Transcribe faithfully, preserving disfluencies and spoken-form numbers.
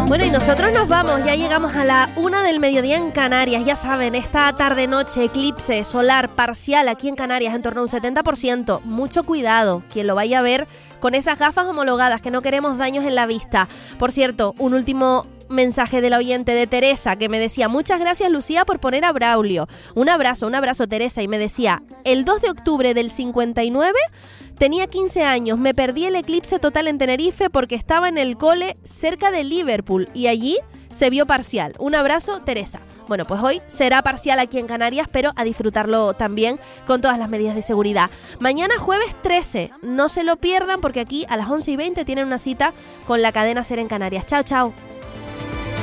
Bueno, y nosotros nos vamos, ya llegamos a la una del mediodía en Canarias. Ya saben, esta tarde-noche, eclipse solar parcial aquí en Canarias en torno a un setenta por ciento. Mucho cuidado, quien lo vaya a ver con esas gafas homologadas, que no queremos daños en la vista. Por cierto, un último mensaje de la oyente de Teresa, que me decía: muchas gracias, Lucía, por poner a Braulio. Un abrazo, un abrazo, Teresa. Y me decía: el dos de octubre del cincuenta y nueve... tenía quince años, me perdí el eclipse total en Tenerife porque estaba en el cole cerca de Liverpool y allí se vio parcial. Un abrazo, Teresa. Bueno, pues hoy será parcial aquí en Canarias, pero a disfrutarlo también con todas las medidas de seguridad. Mañana jueves trece, no se lo pierdan porque aquí a las once y veinte tienen una cita con la cadena SER en Canarias. Chao, chao.